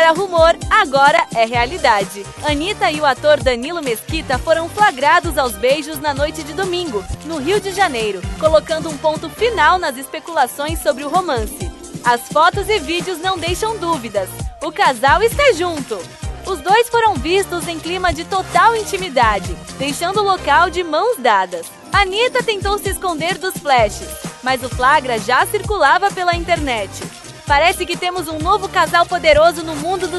era rumor, agora é realidade. Anitta e o ator Danilo Mesquita foram flagrados aos beijos na noite de domingo, no Rio de Janeiro, colocando um ponto final nas especulações sobre o romance. As fotos e vídeos não deixam dúvidas. O casal está junto. Os dois foram vistos em clima de total intimidade, deixando o local de mãos dadas. Anitta tentou se esconder dos flashes, mas o flagra já circulava pela internet. Parece que temos um novo casal poderoso no mundo do